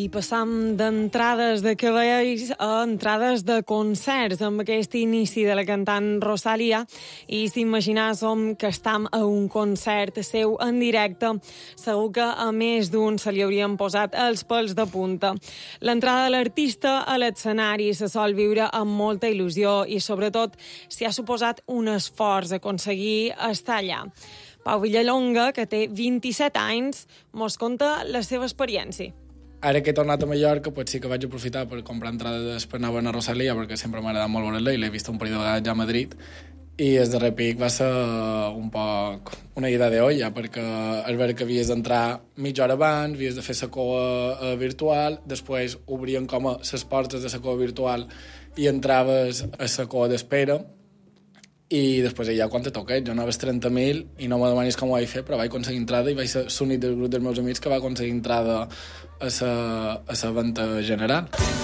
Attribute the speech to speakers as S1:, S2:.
S1: I passam d'entrades de cavalls a entrades de concerts amb aquest inici de la cantant Rosalía, i s'imaginàssim que estam a un concert seu en directe, segur que a més d'un se li haurien posat els pèls de punta. L'entrada de l'artista a l'escenari se sol viure amb molta il·lusió i sobretot s'hi ha suposat un esforç aconseguir estar allà. Pau Villalonga, que té 27 anys, mos conta la seva experiència.
S2: Ara que he tornat a Mallorca, pues sí que vaig aprofitar per comprar entrades per anar a veure Rosalía, perquè sempre m'ha agradat molt veure-la i l'he vist un parell de vegades ja a Madrid. I el darrer pic va ser un poc una idea d'olla, perquè al veure que havies d'entrar mitja hora abans, havies de fer la cua virtual, després obrien com a les portes de la cua virtual i entraves a la cua d'espera, i després ja quan te toqués, jo anava als 30.000 i no me demanis com ho vaig fer, però vaig aconseguir entrada i vaig ser l'únic del grup dels meus amics que va aconseguir entrada a la venda general.